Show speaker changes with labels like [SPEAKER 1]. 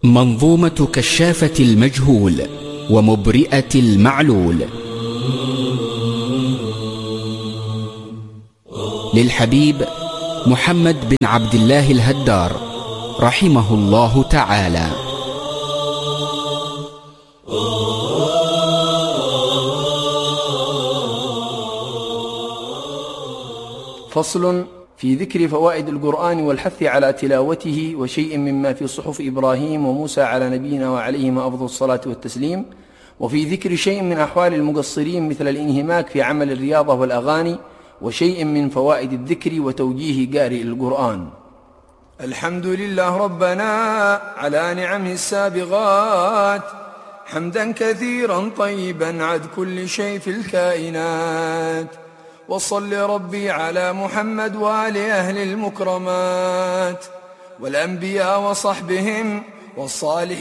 [SPEAKER 1] منظومة كشافة المجهول ومبرئة المعلول للحبيب محمد بن عبد الله الهدار رحمه الله تعالى.
[SPEAKER 2] فصل في ذكر فوائد القرآن والحث على تلاوته وشيء مما في صحف إبراهيم وموسى على نبينا وعليهما أفضل الصلاة والتسليم، وفي ذكر شيء من أحوال المقصرين مثل الانهماك في عمل الرياضة والأغاني، وشيء من فوائد الذكر وتوجيه قارئ القرآن. الحمد لله ربنا على نعمه السابغات، حمدا كثيرا طيبا عد كل شيء في الكائنات، وصل ربي على محمد وآل أهل المكرمات والأنبياء وصحبهم والصالحين